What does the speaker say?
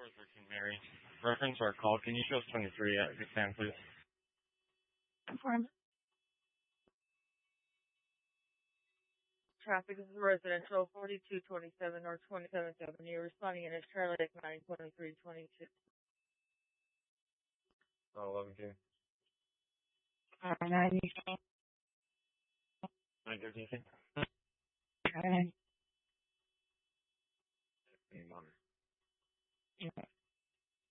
413 Mary. Reference our call. Can you show us 23 at Good Stand, please? Confirm. Traffic is residential 4227 or 27th Avenue. Responding in a Charlotte 92322. 11 King. 913. 913. Okay. Name on it. Yeah.